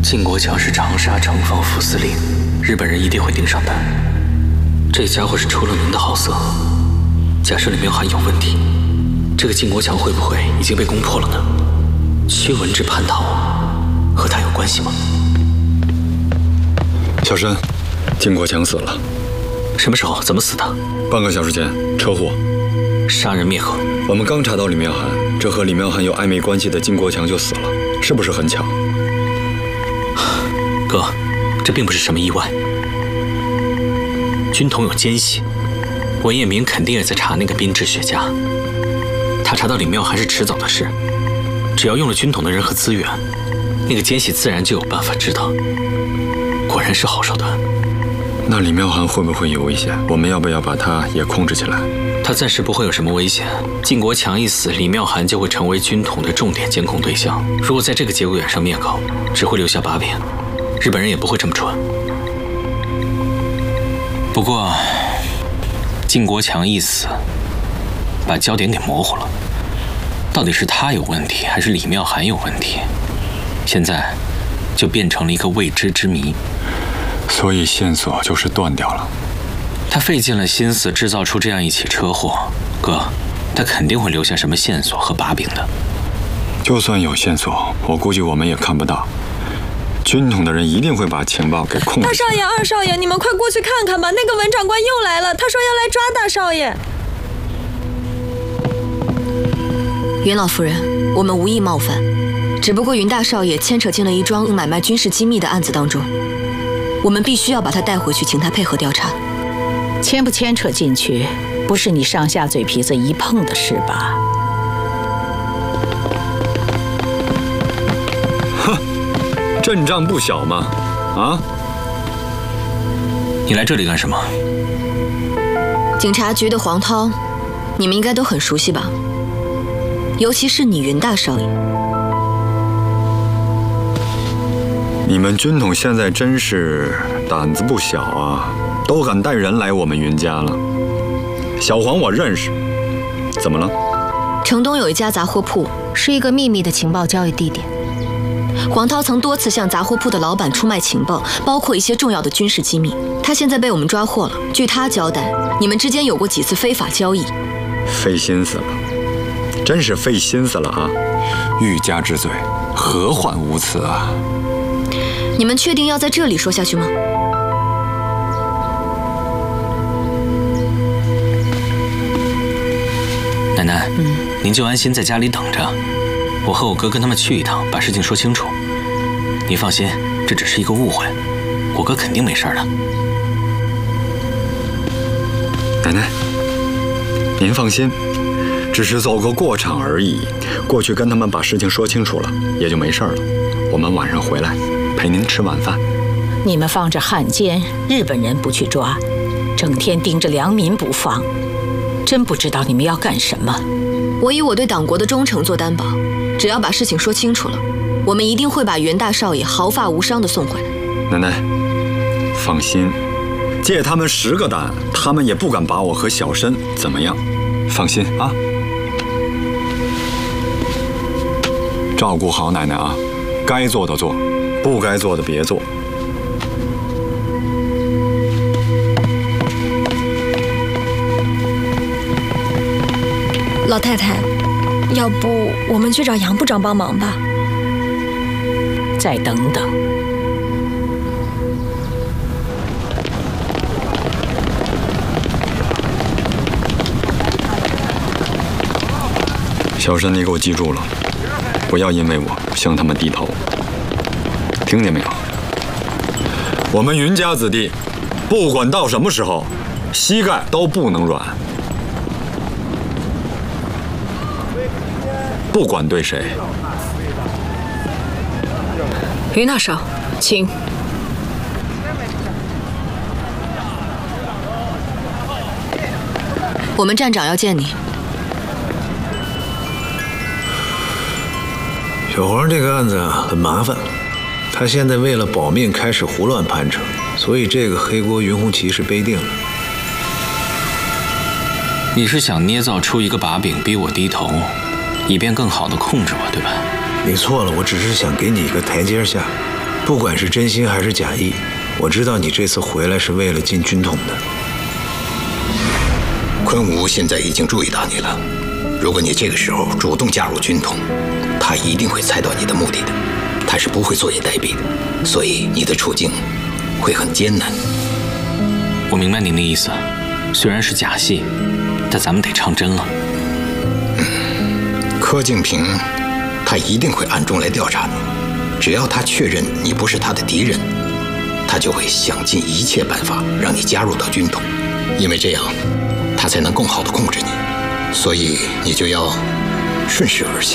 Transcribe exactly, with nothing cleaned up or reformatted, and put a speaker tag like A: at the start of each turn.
A: 靖国强是长沙城防副司令，日本人一定会盯上的。这家伙是出了名的好色。假设李妙涵有问题，这个靖国强会不会已经被攻破了呢？屈文志叛逃和他有关系吗？
B: 小申，靖国强死了。
A: 什么时候？怎么死的？
B: 半个小时前，车祸。
A: 杀人灭口。
B: 我们刚查到李妙涵，这和李妙涵有暧昧关系的靖国强就死了，是不是很巧？
A: 哥，这并不是什么意外。军统有奸细，文彦明肯定也在查那个宾治学家。他查到李妙涵是迟早的事，只要用了军统的人和资源，那个奸细自然就有办法知道。果然是好手段。
B: 那李妙涵会不会有危险？我们要不要把他也控制起来？
A: 他暂时不会有什么危险。靖国强一死，李妙涵就会成为军统的重点监控对象。如果在这个节骨眼上灭口，只会留下把柄。日本人也不会这么蠢。不过，靖国强一死，把焦点给模糊了。到底是他有问题，还是李妙涵有问题？现在就变成了一个未知之谜。
B: 所以线索就是断掉了。
A: 他费尽了心思制造出这样一起车祸，哥，他肯定会留下什么线索和把柄的。
B: 就算有线索，我估计我们也看不到。军统的人一定会把情报给控制。
C: 大少爷、二少爷，你们快过去看看吧！那个文长官又来了，他说要来抓大少爷。
D: 云老夫人，我们无意冒犯，只不过云大少爷牵扯进了一桩买卖军事机密的案子当中，我们必须要把他带回去，请他配合调查。
E: 牵不牵扯进去，不是你上下嘴皮子一碰的事吧？
B: 哼，阵仗不小嘛，啊？
A: 你来这里干什么？
D: 警察局的黄涛，你们应该都很熟悉吧？尤其是你云大少爷。
B: 你们军统现在真是胆子不小啊，都敢带人来我们云家了。小黄我认识，怎么了？
D: 城东有一家杂货铺，是一个秘密的情报交易地点。黄涛曾多次向杂货铺的老板出卖情报，包括一些重要的军事机密。他现在被我们抓获了。据他交代，你们之间有过几次非法交易。
B: 费心思了，真是费心思了啊！欲加之罪，何患无辞啊！
D: 你们确定要在这里说下去吗？
A: 奶奶，嗯，您就安心在家里等着，我和我哥跟他们去一趟，把事情说清楚。您放心，这只是一个误会，我哥肯定没事的。
B: 奶奶，您放心，只是走个过场而已，过去跟他们把事情说清楚了，也就没事了。我们晚上回来陪您吃晚饭。
E: 你们放着汉奸，日本人不去抓，整天盯着良民不放，真不知道你们要干什么。
D: 我以我对党国的忠诚做担保，只要把事情说清楚了，我们一定会把袁大少爷毫发无伤地送回来。
B: 奶奶，放心，借他们十个胆，他们也不敢把我和小申怎么样。放心啊，照顾好奶奶啊，该做的做，不该做的别做。
C: 老太太，要不我们去找杨部长帮忙吧？
E: 再等等。
B: 小申，你给我记住了，不要因为我向他们低头，听见没有？我们云家子弟，不管到什么时候，膝盖都不能软。不管对谁。
C: 云大少，请。
D: 我们站长要见你。
F: 小黄这个案子啊很麻烦，他现在为了保命开始胡乱攀扯，所以这个黑锅云红旗是背定了。
A: 你是想捏造出一个把柄逼我低头，以便更好地控制我，对吧？
F: 你错了，我只是想给你一个台阶下。 不管是真心还是假意，我知道你这次回来是为了进军统的。
G: 昆吾现在已经注意到你了，如果你这个时候主动加入军统，他一定会猜到你的目的的，他是不会坐以待毙的，所以你的处境会很艰难。
A: 我明白您的意思，虽然是假戏，但咱们得唱真了。
G: 嗯，柯敬平，他一定会暗中来调查你，只要他确认你不是他的敌人，他就会想尽一切办法让你加入到军统，因为这样，他才能更好的控制你，所以你就要顺势而行。